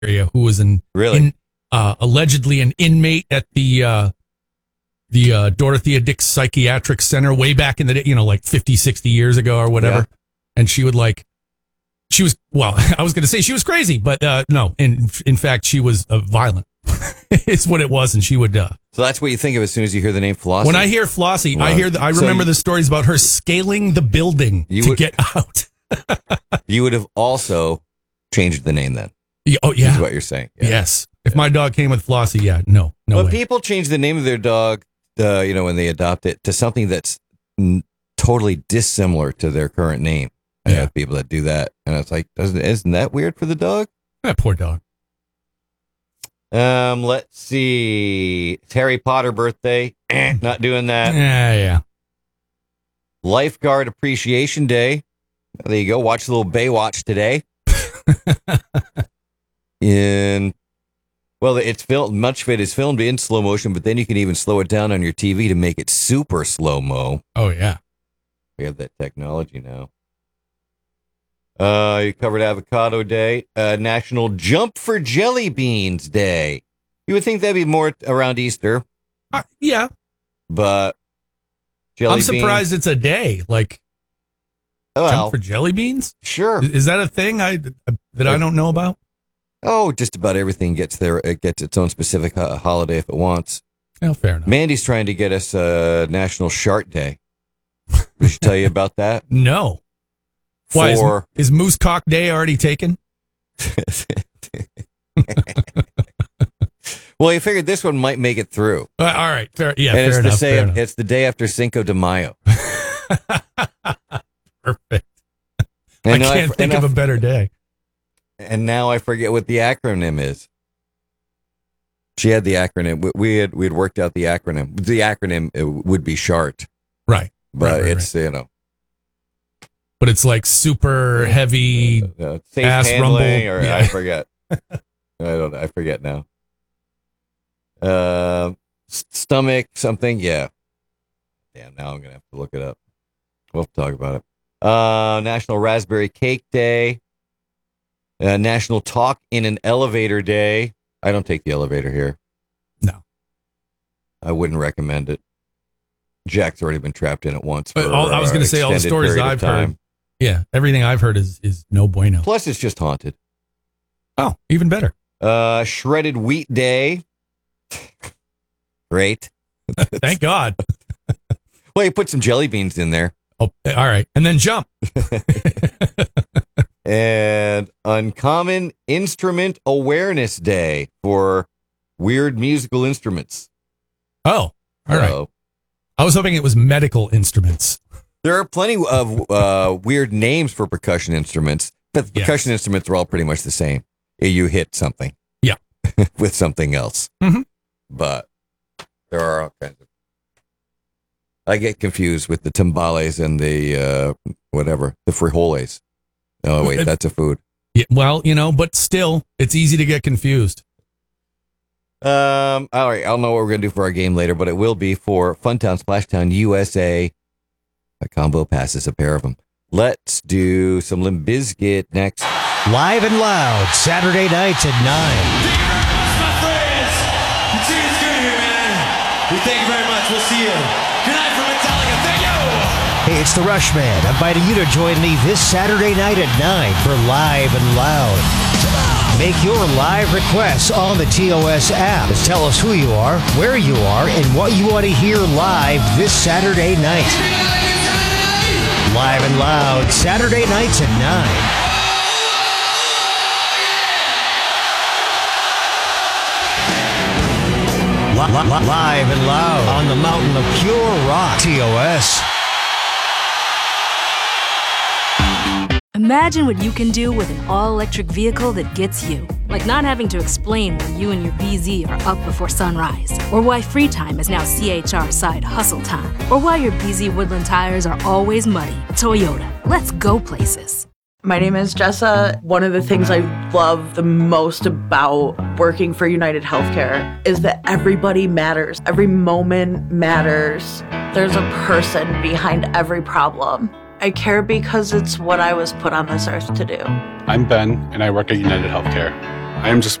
area who was allegedly an inmate at the Dorothea Dix Psychiatric Center way back in the day, like 50, 60 years ago or whatever. Yeah. And she would I was going to say she was crazy, but no. In fact, she was violent. It's what it was. And she would. So that's what you think of as soon as you hear the name Flossie? When I hear Flossie, wow. I remember the stories about her scaling the building to get out. You would have also changed the name then. Oh, yeah. Is what you're saying. Yeah. Yes. If my dog came with Flossie, yeah, no But way. people change the name of their dog, when they adopt it, to something that's totally dissimilar to their current name. I have people that do that, and it's like, isn't that weird for the dog? That poor dog. Let's see. It's Harry Potter birthday. Not doing that. Yeah. Lifeguard Appreciation Day. There you go. Watch a little Baywatch today. It's filmed. Much of it is filmed in slow motion, but then you can even slow it down on your TV to make it super slow mo. Oh yeah, we have that technology now. You covered Avocado Day, National Jump for Jelly Beans Day. You would think that'd be more around Easter. Yeah, but I'm surprised it's a day. Jump for jelly beans? Sure. Is that a thing I don't know about? Oh, just about everything gets its own specific holiday if it wants. Oh, fair enough. Mandy's trying to get us National Shart Day. Did she tell you about that? No. Why, is Moose Cock Day already taken? Well, you figured this one might make it through. All right. Fair, yeah, and fair enough. It's the day after Cinco de Mayo. Perfect. I can't think of a better day. And now I forget what the acronym is. She had the acronym. We had worked out the acronym. The acronym would be SHART. Right. But it's, But it's like super heavy safe ass handling, rumble. Or I forget. I forget now. Stomach something. Yeah. Damn, now I'm going to have to look it up. We'll have to talk about it. National Raspberry Cake Day. National Talk in an Elevator Day. I don't take the elevator here. No. I wouldn't recommend it. Jack's already been trapped in it once. I was going to say all the stories I've heard. Yeah, everything I've heard is no bueno. Plus, it's just haunted. Oh, even better. Shredded Wheat Day. Great. Thank God. Well, you put some jelly beans in there. Oh, all right. And then jump. And Uncommon Instrument Awareness Day for weird musical instruments. Oh, all right. I was hoping it was medical instruments. There are plenty of weird names for percussion instruments, but percussion instruments are all pretty much the same. You hit something. Yeah. With something else. Mm-hmm. But there are all kinds of... I get confused with the timbales and the, the frijoles. Oh, wait, that's a food. Yeah, well, but still, it's easy to get confused. All right, I'll know what we're going to do for our game later, but it will be for Funtown Splashtown USA. A combo passes, a pair of them. Let's do some Limp Bizkit next. Live and Loud, Saturday nights at 9. Thank you very much, my friends. It's good here, man. We thank you very much. We'll see you. Good night from Metallica. Thank you. Hey, it's the Rush Man, inviting you to join me this Saturday night at 9 for Live and Loud. Make your live requests on the TOS app. Just tell us who you are, where you are, and what you want to hear live this Saturday night. Live and Loud, Saturday nights at 9. Live and Loud on the mountain of pure rock. TOS. Imagine what you can do with an all-electric vehicle that gets you. Like not having to explain why you and your BZ are up before sunrise. Or why free time is now CHR side hustle time. Or why your BZ Woodland tires are always muddy. Toyota, let's go places. My name is Jessa. One of the things I love the most about working for United Healthcare is that everybody matters. Every moment matters. There's a person behind every problem. I care because it's what I was put on this earth to do. I'm Ben, and I work at United Healthcare. I am just